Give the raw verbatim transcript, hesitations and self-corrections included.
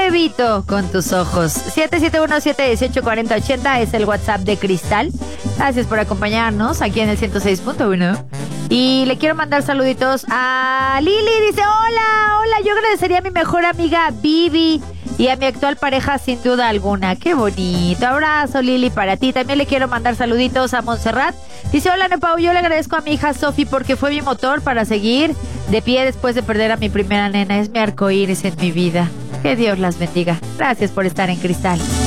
bebito con tus ojos. siete siete uno, siete uno ocho, cuatro cero ocho cero es el WhatsApp de Cristal. Gracias por acompañarnos aquí en el ciento seis punto uno. Y le quiero mandar saluditos a Lili. Dice, hola, hola, yo agradecería a mi mejor amiga Vivi y a mi actual pareja sin duda alguna. Qué bonito. Abrazo, Lili, para ti. También le quiero mandar saluditos a Montserrat. Dice, hola, Nepau, yo le agradezco a mi hija Sofi porque fue mi motor para seguir de pie después de perder a mi primera nena. Es mi arcoíris en mi vida. Que Dios las bendiga. Gracias por estar en Cristal.